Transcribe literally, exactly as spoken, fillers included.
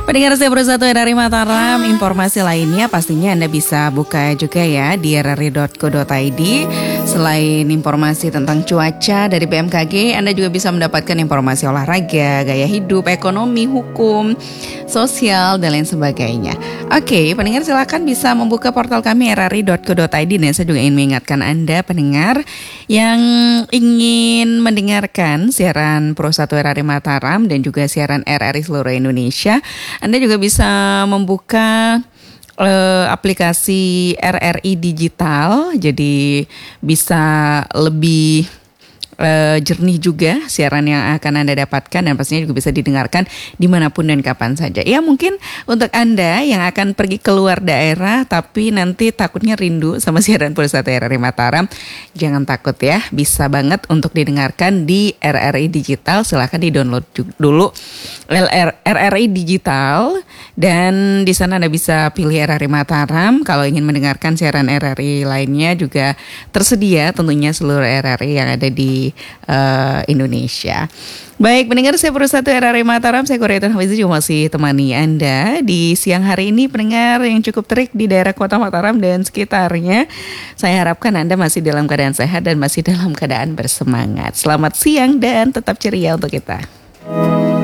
Pendengar saya bersatu dari Mataram, informasi lainnya pastinya Anda bisa buka juga ya di r r i dot co dot i d. Selain informasi tentang cuaca dari B M K G, Anda juga bisa mendapatkan informasi olahraga, gaya hidup, ekonomi, hukum, sosial, dan lain sebagainya. Oke, pendengar silakan bisa membuka portal kami r r i dot co dot i d. Dan saya juga ingin mengingatkan Anda pendengar yang ingin mendengarkan siaran Pro satu R R I Mataram dan juga siaran R R I seluruh Indonesia, Anda juga bisa membuka uh, aplikasi R R I Digital, jadi bisa lebih uh, jernih juga siaran yang akan Anda dapatkan dan pastinya juga bisa didengarkan dimanapun dan kapan saja. Ya mungkin untuk Anda yang akan pergi keluar daerah tapi nanti takutnya rindu sama siaran Pro satu R R I Mataram, jangan takut ya, bisa banget untuk didengarkan di R R I Digital. Silahkan di-download dulu R R I Digital dan di sana Anda bisa pilih R R I Mataram. Kalau ingin mendengarkan siaran R R I lainnya juga tersedia tentunya seluruh R R I yang ada di uh, Indonesia. Baik, pendengar saya Pro satu R R I Mataram, saya Koretan Hafizi juga masih temani Anda di siang hari ini. Pendengar yang cukup terik di daerah kota Mataram dan sekitarnya, saya harapkan Anda masih dalam keadaan sehat dan masih dalam keadaan bersemangat. Selamat siang dan tetap ceria untuk kita.